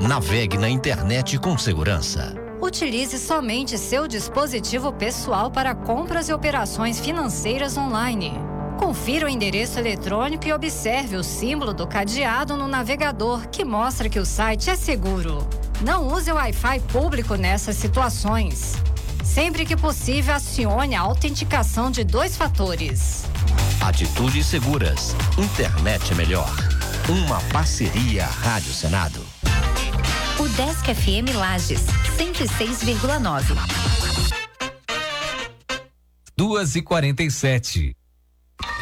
Navegue na internet com segurança. Utilize somente seu dispositivo pessoal para compras e operações financeiras online. Confira o endereço eletrônico e observe o símbolo do cadeado no navegador, que mostra que o site é seguro. Não use o Wi-Fi público nessas situações. Sempre que possível, acione a autenticação de 2 fatores. Atitudes seguras. Internet melhor. Uma parceria Rádio Senado. O Desk FM Lages, 106,9. 2h47.